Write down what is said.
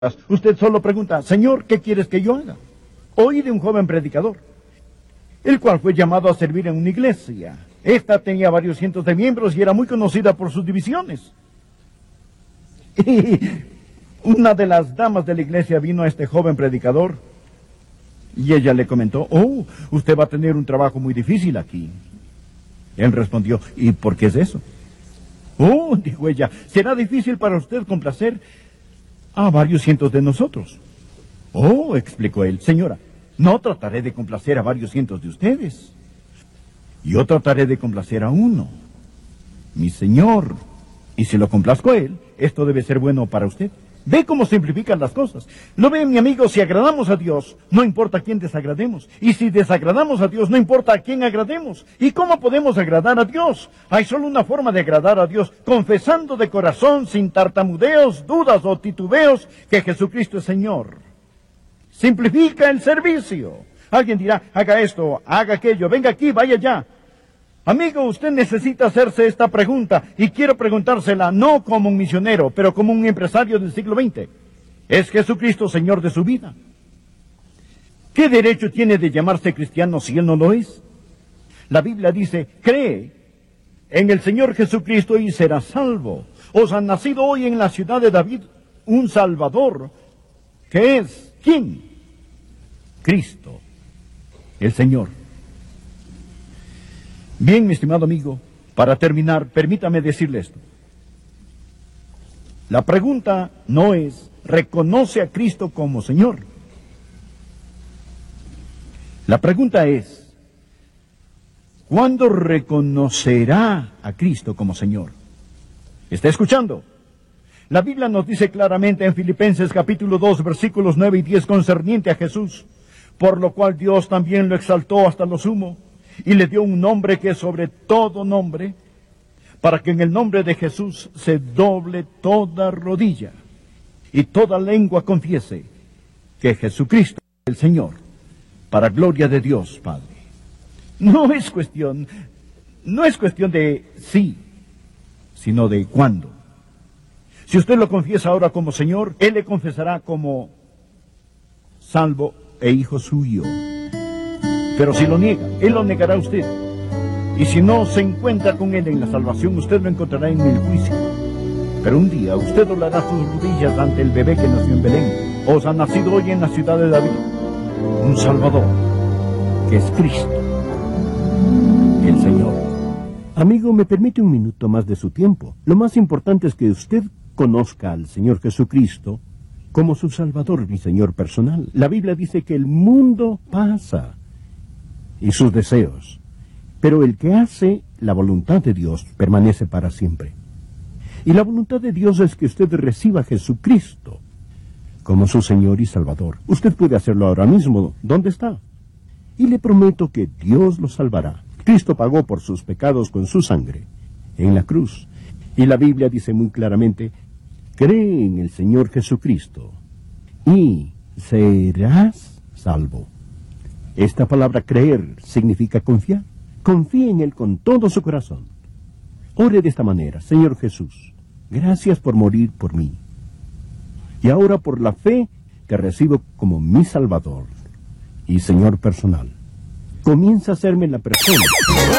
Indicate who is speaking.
Speaker 1: Usted solo pregunta, Señor, ¿qué quieres que yo haga? Oí de un joven predicador, el cual fue llamado a servir en una iglesia. Esta tenía varios cientos de miembros y era muy conocida por sus divisiones. Y una de las damas de la iglesia vino a este joven predicador y ella le comentó, oh, usted va a tener un trabajo muy difícil aquí. Él respondió, ¿y por qué es eso? Oh, dijo ella, será difícil para usted complacer a varios cientos de nosotros. Oh, explicó él, señora, no trataré de complacer a varios cientos de ustedes. Yo trataré de complacer a uno, mi Señor. Y si lo complazco a él, esto debe ser bueno para usted. Ve cómo simplifican las cosas. ¿Lo ve, mi amigo? Si agradamos a Dios, no importa a quién desagrademos. Y si desagradamos a Dios, no importa a quién agrademos. ¿Y cómo podemos agradar a Dios? Hay solo una forma de agradar a Dios, confesando de corazón, sin tartamudeos, dudas o titubeos, que Jesucristo es Señor. Simplifica el servicio. Alguien dirá, haga esto, haga aquello, venga aquí, vaya allá. Amigo, usted necesita hacerse esta pregunta, y quiero preguntársela no como un misionero, pero como un empresario del siglo XX. ¿Es Jesucristo Señor de su vida? ¿Qué derecho tiene de llamarse cristiano si Él no lo es? La Biblia dice, cree en el Señor Jesucristo y serás salvo. Os ha nacido hoy en la ciudad de David un Salvador, que es, ¿quién? Cristo, el Señor. Bien, mi estimado amigo, para terminar, permítame decirle esto. La pregunta no es, ¿reconoce a Cristo como Señor? La pregunta es, ¿cuándo reconocerá a Cristo como Señor? ¿Está escuchando? La Biblia nos dice claramente en Filipenses capítulo 2, versículos 9 y 10 concerniente a Jesús, por lo cual Dios también lo exaltó hasta lo sumo, y le dio un nombre que es sobre todo nombre, para que en el nombre de Jesús se doble toda rodilla, y toda lengua confiese que Jesucristo es el Señor, para gloria de Dios Padre. No es cuestión de sí, sino de cuándo. Si usted lo confiesa ahora como Señor, Él le confesará como salvo e hijo suyo. Pero si lo niega, Él lo negará a usted. Y si no se encuentra con Él en la salvación, usted lo encontrará en el juicio. Pero un día usted doblará sus rodillas ante el bebé que nació en Belén. Os ha nacido hoy en la ciudad de David un Salvador, que es Cristo, el Señor.
Speaker 2: Amigo, me permite un minuto más de su tiempo. Lo más importante es que usted conozca al Señor Jesucristo como su Salvador y Señor personal. La Biblia dice que el mundo pasa y sus deseos, pero el que hace la voluntad de Dios permanece para siempre. Y la voluntad de Dios es que usted reciba a Jesucristo como su Señor y Salvador. Usted puede hacerlo ahora mismo, ¿dónde está? Y le prometo que Dios lo salvará. Cristo pagó por sus pecados con su sangre en la cruz. Y la Biblia dice muy claramente, cree en el Señor Jesucristo y serás salvo. Esta palabra creer significa confiar. Confíe en Él con todo su corazón. Ore de esta manera, Señor Jesús, gracias por morir por mí. Y ahora por la fe te recibo como mi Salvador y Señor personal. Comienza a hacerme la persona